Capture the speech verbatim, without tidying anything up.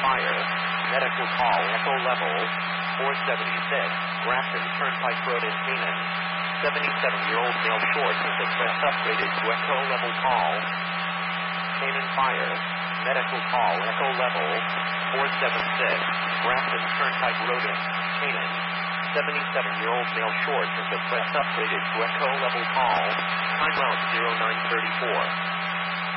Fire. Medical call. Echo level four seventy-six. Grafton Turnpike Road in Canaan. seventy-seven-year-old male short with express upgraded to Echo level call. Canaan Fire. Medical call. Echo level four seventy-six. Grafton Turnpike Road in Canaan. seventy-seven-year-old male short with express upgraded to Echo level call. Time out zero nine thirty-four.